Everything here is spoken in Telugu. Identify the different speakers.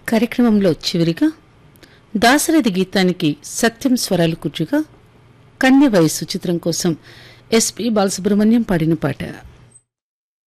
Speaker 1: కార్యక్రమంలో చివరిగా దాశరథి గీతానికి సత్యం స్వరాలు కూర్చుగా కన్య వయస్సు చిత్రం కోసం ఎస్పి బాలసుబ్రహ్మణ్యం పాడిన పాట.